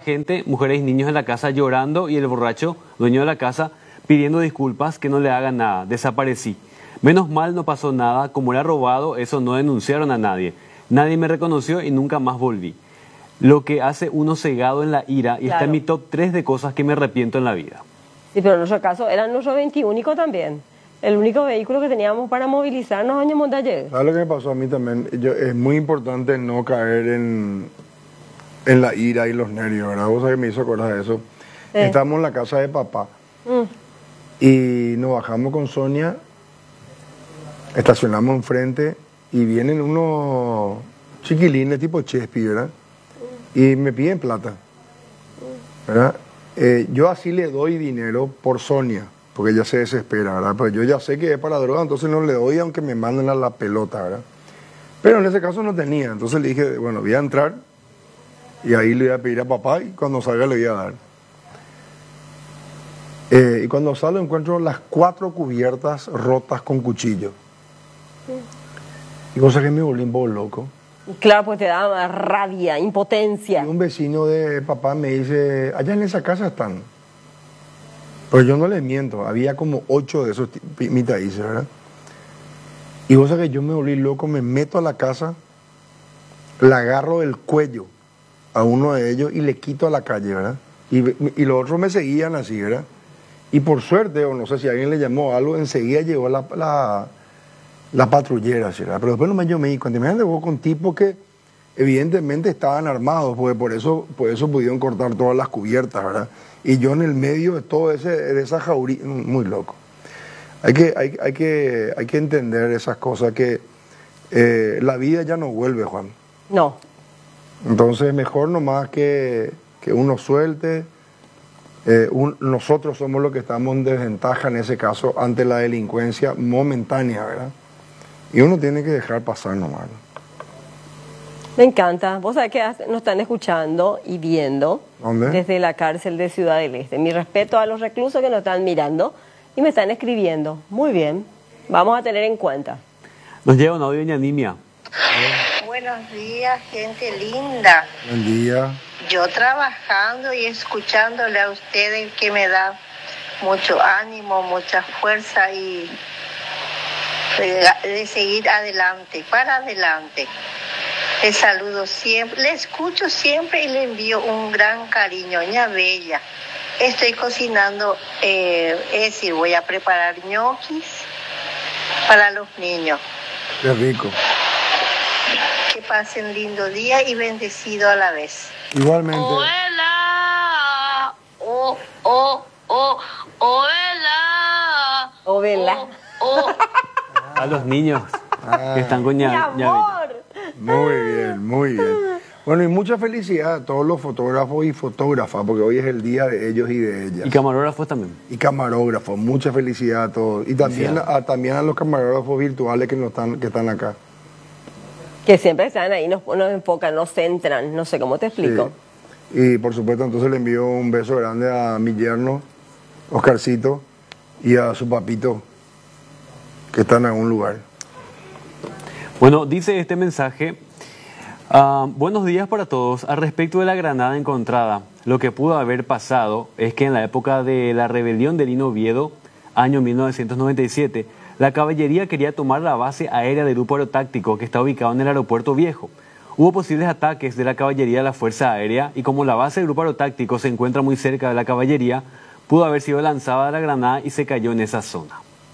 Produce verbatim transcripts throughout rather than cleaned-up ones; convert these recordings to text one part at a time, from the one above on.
gente, mujeres y niños en la casa llorando y el borracho, dueño de la casa, pidiendo disculpas, que no le hagan nada. Desaparecí. Menos mal no pasó nada, como era robado, eso no denunciaron a nadie. Nadie me reconoció y nunca más volví. Lo que hace uno cegado en la ira y Claro. está en mi top tres de cosas que me arrepiento en la vida. Sí, pero en nuestro caso era nuestro veintiúnico también. El único vehículo que teníamos para movilizarnos a Doña Montalle. ¿Sabes lo que me pasó a mí también? Yo, es muy importante no caer en, en la ira y los nervios, ¿verdad? Vos sabés que me hizo acordar de eso. Sí. Estábamos en la casa de papá Mm. y nos bajamos con Sonia, estacionamos enfrente y vienen unos chiquilines tipo Chespi, ¿verdad? Y me piden plata, ¿verdad? Eh, yo así le doy dinero por Sonia, porque ella se desespera, ¿verdad? Pero yo ya sé que es para droga, entonces no le doy aunque me manden a la pelota, ¿verdad? Pero en ese caso no tenía, entonces le dije, bueno, voy a entrar y ahí le voy a pedir a papá y cuando salga le voy a dar. Eh, y cuando salgo encuentro las cuatro cubiertas rotas con cuchillo. Y cosa que me volví un poco loco. Claro, pues te da rabia, impotencia. Y un vecino de papá me dice, allá en esa casa están. Pero yo no les miento, había como ocho de esos mitadices, ¿verdad? Y vos sabés que yo me volví loco, me meto a la casa, le agarro el cuello a uno de ellos y le quito a la calle, ¿verdad? Y, y los otros me seguían así, ¿verdad? Y por suerte, o no sé si alguien le llamó algo, enseguida llegó la, la, la patrullera, ¿sí, ¿verdad? Pero después no me, yo me di cuenta, imagínate vos con tipos que evidentemente estaban armados, porque por eso, por eso pudieron cortar todas las cubiertas, ¿verdad? Y yo en el medio de todo ese, de esa jauría, muy loco. Hay que, hay, hay que, hay que entender esas cosas que eh, la vida ya no vuelve, Juan. No. Entonces mejor nomás que, que uno suelte. Eh, un, nosotros somos los que estamos en desventaja en ese caso ante la delincuencia momentánea, ¿verdad? Y uno tiene que dejar pasar nomás, ¿no? Me encanta. Vos sabés que nos están escuchando y viendo. ¿Dónde? Desde la cárcel de Ciudad del Este. Mi respeto a los reclusos que nos están mirando y me están escribiendo. Muy bien. Vamos a tener en cuenta. Nos llega un audio de Yanimia. Buenos días, gente linda. Buen día. Yo trabajando y escuchándole a ustedes que me da mucho ánimo, mucha fuerza y de seguir adelante, para adelante. Les saludo siempre, le escucho siempre y le envío un gran cariño, ña bella. Estoy cocinando, eh, es decir, voy a preparar ñoquis para los niños. Qué rico. Que pasen lindo día y bendecido a la vez. Igualmente. Hola, oh, oh, oh, hola, O vela. oh, oh. A los niños Ah, que están con Mi ña, ña amor. muy bien, muy bien. Bueno, y mucha felicidad a todos los fotógrafos y fotógrafas, porque hoy es el día de ellos y de ellas. Y camarógrafos también. Y camarógrafos, mucha felicidad a todos. Y también a, también a los camarógrafos virtuales que, no están, que están acá. Que siempre están ahí, nos, nos enfocan, nos centran. No sé cómo te explico. Sí. Y por supuesto, entonces le envío un beso grande a mi yerno, Oscarcito, y a su papito, que están en algún lugar. Bueno, dice este mensaje, uh, buenos días para todos. Al respecto de la granada encontrada, lo que pudo haber pasado es que en la época de la rebelión de Lino Oviedo, año mil novecientos noventa y siete, la caballería quería tomar la base aérea del grupo aerotáctico que está ubicado en el aeropuerto viejo. Hubo posibles ataques de la caballería a la Fuerza Aérea y como la base del grupo aerotáctico se encuentra muy cerca de la caballería, pudo haber sido lanzada la granada y se cayó en esa zona.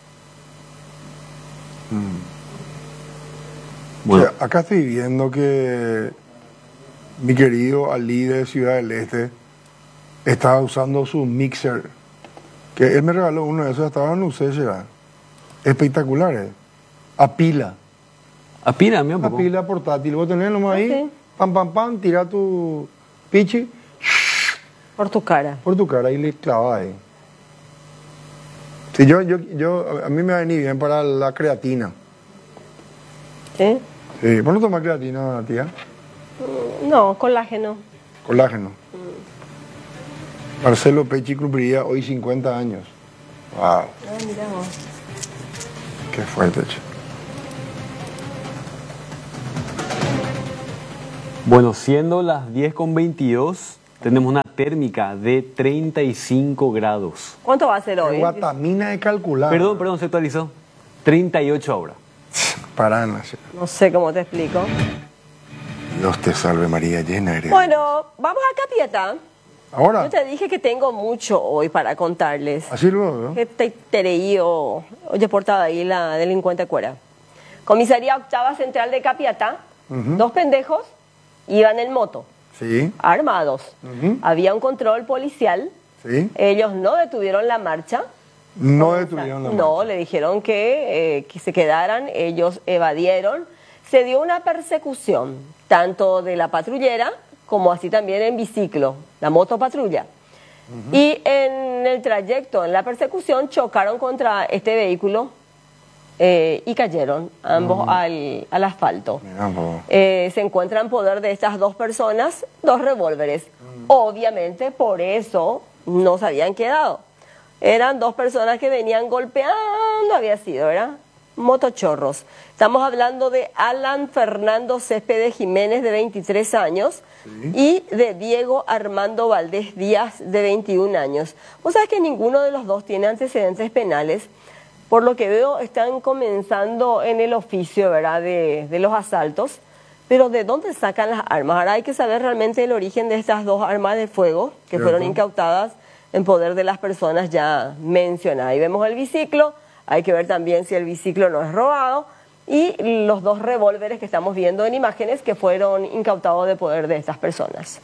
Mm. Bueno. O sea, acá estoy viendo que mi querido Ali de Ciudad del Este estaba usando su mixer, que él me regaló uno de esos, estaba en Ucella, espectaculares, a pila, A pila, mira un a poco. pila portátil, vos tenés nomás ahí, Sí. pam, pam, pam, tira tu pichi Por tu cara. por tu cara y le clavas ahí. Sí, yo, yo, yo, a mí me va a venir bien para la creatina. ¿Sí? Sí, ¿vos no tomás creatina, tía? No, colágeno. Colágeno. Marcelo Pecci cumpliría hoy cincuenta años. Wow, Ah, mira vos. qué fuerte, che. Bueno, siendo las diez con veintidós, tenemos una térmica de treinta y cinco grados. ¿Cuánto va a ser hoy? Guatamina de calcular. Perdón, perdón, se actualizó. treinta y ocho ahora. Para nacer. No sé cómo te explico. Dios te salve María, llena eres. Bueno, vamos a Capiatá. Ahora, Yo te dije que tengo mucho hoy para contarles. así lo veo. Que te tereí o oye portada ahí la delincuente cuera. Comisaría Octava Central de Capiatá, Ujú. dos pendejos iban en moto, Sí, armados. Ujú. Había un control policial, sí. ellos no detuvieron la marcha. No O sea, detuvieron la No, marcha. le dijeron que, eh, que se quedaran, ellos evadieron. Se dio una persecución, tanto de la patrullera como así también en biciclo, la motopatrulla. Y en el trayecto, en la persecución, chocaron contra este vehículo eh, y cayeron ambos al, al asfalto. Mira, po. Eh, se encuentra en poder de estas dos personas dos revólveres. Obviamente por eso no se habían quedado. Eran dos personas que venían golpeando, había sido, ¿verdad? Motochorros. Estamos hablando de Alan Fernando Céspedes Jiménez, de veintitrés años, y de Diego Armando Valdés Díaz, de veintiún años. Vos sabés que ninguno de los dos tiene antecedentes penales. Por lo que veo, están comenzando en el oficio, ¿verdad?, de, de los asaltos. Pero ¿de dónde sacan las armas? Ahora hay que saber realmente el origen de estas dos armas de fuego que fueron Cierto. incautadas en poder de las personas ya mencionadas. Ahí vemos el biciclo, hay que ver también si el biciclo no es robado, y los dos revólveres que estamos viendo en imágenes que fueron incautados de poder de estas personas.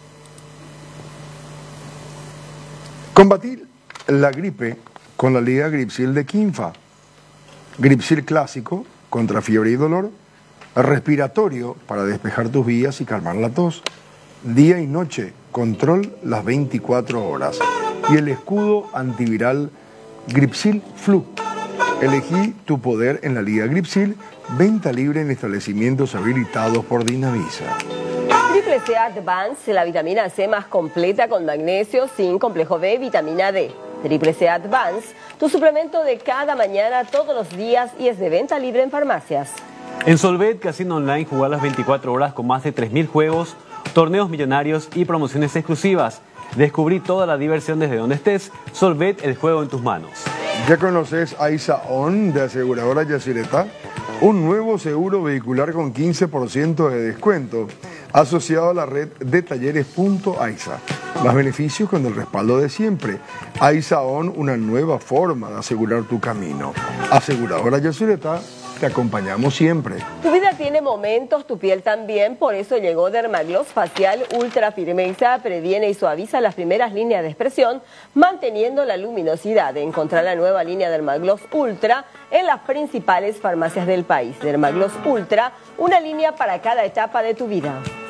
Combatir la gripe con la Liga Gripsil de Quinfa. Gripsil clásico contra fiebre y dolor. Respiratorio para despejar tus vías y calmar la tos. Día y noche, control las veinticuatro horas. Y el escudo antiviral Gripsil Flu. Elegí tu poder en la Liga Gripsil. Venta libre en establecimientos habilitados por Dinavisa. Triple C Advance, la vitamina C más completa con magnesio, zinc, complejo B, vitamina D. Triple C Advance, tu suplemento de cada mañana, todos los días, y es de venta libre en farmacias. En Solvet Casino Online, jugar las veinticuatro horas con más de tres mil juegos, torneos millonarios y promociones exclusivas. Descubrí toda la diversión desde donde estés. Solvet, el juego en tus manos. ¿Ya conoces AISA ON de aseguradora Yacireta? Un nuevo seguro vehicular con quince por ciento de descuento asociado a la red de talleres Punto AISA. Más beneficios con el respaldo de siempre. AISA ON, una nueva forma de asegurar tu camino. Aseguradora Yacireta, te acompañamos siempre. Tu vida tiene momentos, tu piel también, por eso llegó Dermagloss Facial Ultra Firmeza, previene y suaviza las primeras líneas de expresión, manteniendo la luminosidad. Encontrar la nueva línea Dermagloss Ultra en las principales farmacias del país. Dermagloss Ultra, una línea para cada etapa de tu vida.